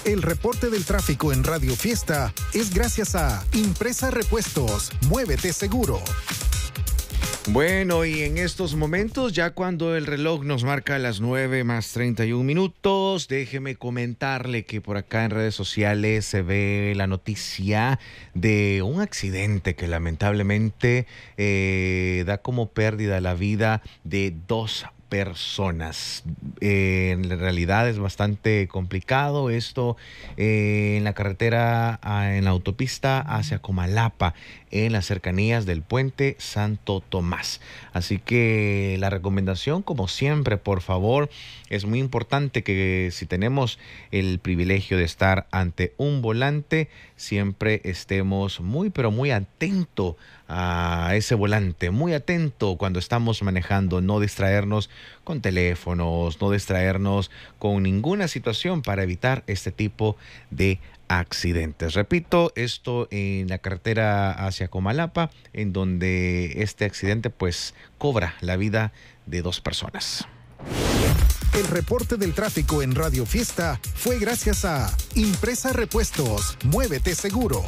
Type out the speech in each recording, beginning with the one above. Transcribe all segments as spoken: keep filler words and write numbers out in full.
El reporte del tráfico en Radio Fiesta es gracias a Impresa Repuestos. Muévete seguro. Bueno, y en estos momentos, ya cuando el reloj nos marca las nueve más treinta y un minutos, déjeme comentarle que por acá en redes sociales se ve la noticia de un accidente que lamentablemente eh, da como pérdida la vida de dos personas. Eh, en realidad es bastante complicado esto eh, en la carretera, ah, en la autopista hacia Comalapa, en las cercanías del puente Santo Tomás. Así que la recomendación, como siempre, por favor, es muy importante que si tenemos el privilegio de estar ante un volante, siempre estemos muy, pero muy atentos a ese volante, muy atento cuando estamos manejando, no distraernos con teléfonos, no distraernos con ninguna situación para evitar este tipo de accidentes. Repito, esto en la carretera hacia Comalapa, en donde este accidente pues cobra la vida de dos personas. El reporte del tráfico en Radio Fiesta fue gracias a Impresa Repuestos. Muévete seguro.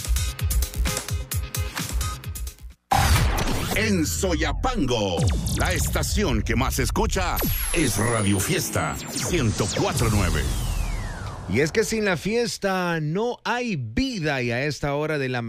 En Soyapango, la estación que más se escucha es Radio Fiesta ciento cuatro punto nueve. Y es que sin la fiesta no hay vida, y a esta hora de la